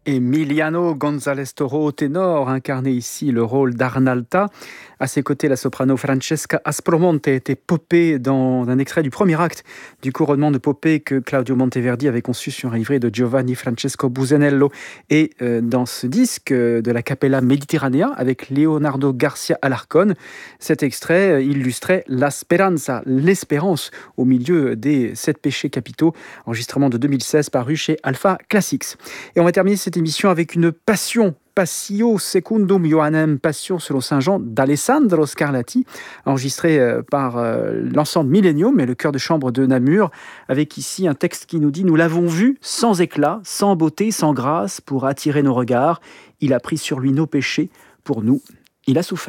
Emiliano González Toro au ténor, incarné ici le rôle d'Arnalta. À ses côtés, la soprano Francesca Aspromonte était Popée dans un extrait du premier acte du couronnement de Popée que Claudio Monteverdi avait conçu sur un livret de Giovanni Francesco Busanello. Et dans ce disque de la Capella Mediterranea avec Leonardo Garcia Alarcón, cet extrait illustrait La Speranza, l'espérance au milieu des 7 péchés capitaux, enregistrement de 2016 paru chez Alpha Classics. Et on va terminer cette émission avec une passion. Passio secundum Johannem, Passion selon Saint Jean d'Alessandro Scarlatti, enregistré par l'ensemble Millennium et le chœur de chambre de Namur, avec ici un texte qui nous dit « Nous l'avons vu sans éclat, sans beauté, sans grâce, pour attirer nos regards. Il a pris sur lui nos péchés, pour nous, il a souffert. »